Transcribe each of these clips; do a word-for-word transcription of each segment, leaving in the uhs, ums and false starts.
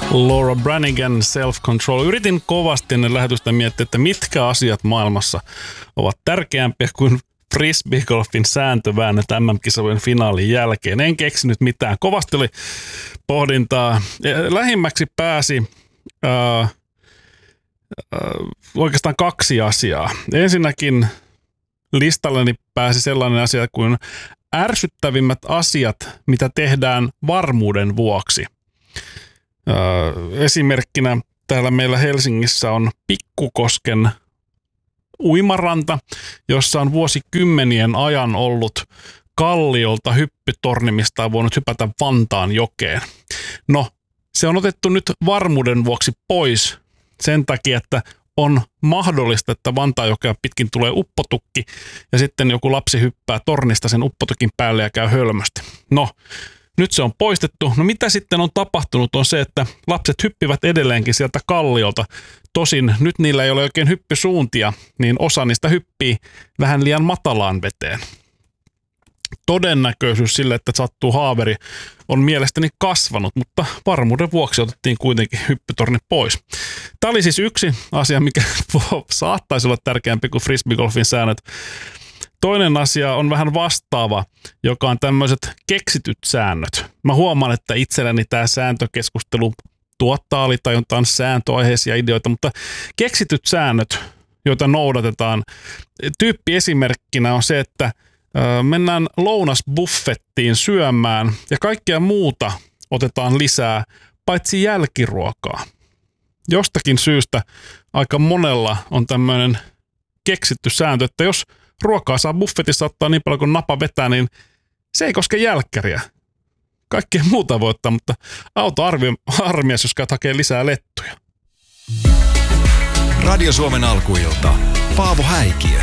Laura Branigan, Self-Control. Yritin kovasti ennen lähetystä miettiä, että mitkä asiat maailmassa ovat tärkeämpiä kuin frisbeegolfin sääntöväännet M M-kisojen finaalin jälkeen. En keksinyt mitään. Kovasti oli pohdintaa. Lähimmäksi pääsi ää, ää, oikeastaan kaksi asiaa. Ensinnäkin listalleni pääsi sellainen asia kuin ärsyttävimmät asiat, mitä tehdään varmuuden vuoksi. Esimerkkinä täällä meillä Helsingissä on Pikkukosken uimaranta, jossa on vuosikymmenien ajan ollut kalliolta hyppytorni, mistä on voinut hypätä Vantaan jokeen. No, se on otettu nyt varmuuden vuoksi pois sen takia, että on mahdollista, että Vantaanjokea pitkin tulee uppotukki ja sitten joku lapsi hyppää tornista sen uppotukin päälle ja käy hölmösti. No, nyt se on poistettu. No mitä sitten on tapahtunut on se, että lapset hyppivät edelleenkin sieltä kalliolta. Tosin nyt niillä ei ole oikein hyppysuuntia, niin osa niistä hyppii vähän liian matalaan veteen. Todennäköisyys sille, että sattuu haaveri, on mielestäni kasvanut, mutta varmuuden vuoksi otettiin kuitenkin hyppytorni pois. Tämä oli siis yksi asia, mikä saattaisi olla tärkeämpi kuin frisbeegolfin säännöt. Toinen asia on vähän vastaava, joka on tämmöiset keksityt säännöt. Mä huomaan, että itselleni tämä sääntökeskustelu tuottaa alitajuntaan sääntöaiheisia ideoita, mutta keksityt säännöt, joita noudatetaan, tyyppi esimerkkinä on se, että mennään lounasbuffettiin syömään ja kaikkea muuta otetaan lisää, paitsi jälkiruokaa. Jostakin syystä aika monella on tämmöinen keksitty sääntö, että jos ruokaa saa buffetissa ottaa niin paljon kuin napa vetää, niin se ei koske jälkkäriä. Kaikkea muuta voi ottaa, mutta autoarmias, jos käyt hakee lisää lettuja. Radio Suomen alkuilta. Paavo Häikiö.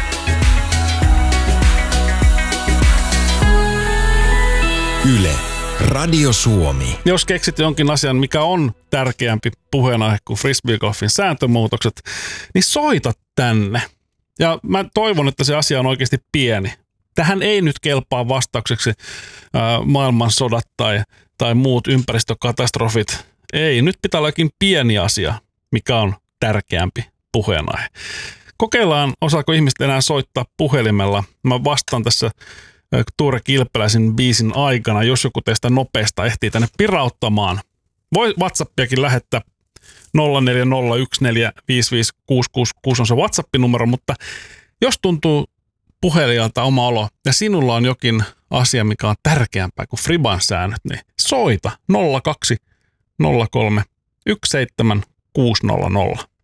Yle. Radio Suomi. Jos keksit jonkin asian, mikä on tärkeämpi puheenaihe kuin frisbeegolfin sääntömuutokset, niin soita tänne. Ja mä toivon, että se asia on oikeasti pieni. Tähän ei nyt kelpaa vastaukseksi ää, maailmansodat tai, tai muut ympäristökatastrofit. Ei, nyt pitää olla jokin pieni asia, mikä on tärkeämpi puheenaihe. Kokeillaan, osaako ihmiset enää soittaa puhelimella. Mä vastaan tässä Tuure Kilpeläisen biisin aikana, jos joku teistä nopeasta ehtii tänne pirauttamaan. Voi WhatsAppiakin lähettää. nolla neljä nolla yksi neljä viisi viisi kuusi kuusi kuusi on se WhatsApp-numero, mutta jos tuntuu puhelijalta oma olo ja sinulla on jokin asia, mikä on tärkeämpää kuin Friban säännöt, niin soita nolla kaksi nolla kolme yksi seitsemän kuusi nolla nolla.